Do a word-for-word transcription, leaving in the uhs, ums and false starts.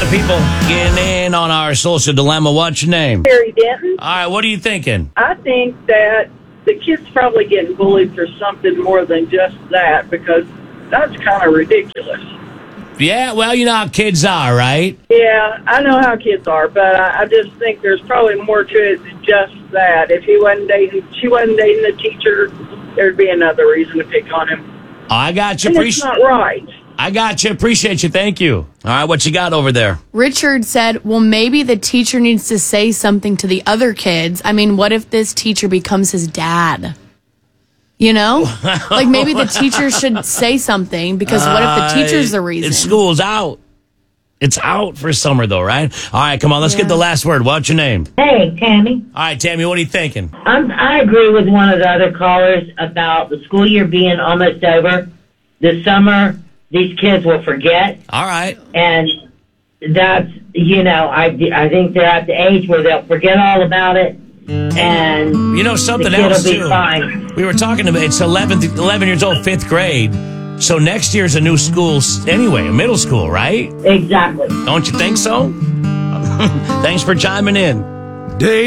of people getting in on our social dilemma. What's your name? Barry Denton. All right, what are you thinking? I think that the kid's probably getting bullied for something more than just that, because that's kind of ridiculous. Yeah, well, you know how kids are, right? Yeah, I know how kids are, but I, I just think there's probably more to it than just that. If he wasn't dating, she wasn't dating the teacher, there'd be another reason to pick on him. I got you. And Appreci- it's not right. I got you. Appreciate you. Thank you. All right, what you got over there? Richard said, well, maybe the teacher needs to say something to the other kids. I mean, what if this teacher becomes his dad? You know? Like, maybe the teacher should say something, because what if the teacher's the reason? Uh, school's out. It's out for summer, though, right? All right, come on. Let's Yeah. get the last word. What's your name? Hey, Tammy. All right, Tammy, what are you thinking? I'm, I agree with one of the other callers about the school year being almost over. This summer, these kids will forget. All right. And that's, you know, I, I think they're at the age where they'll forget all about it. And You know something the kid else, will be too? fine. We were talking about it's eleven, eleven years old, fifth grade. So next year's a new school s- anyway, a middle school, right? Exactly. Don't you think so? Thanks for chiming in. Dave.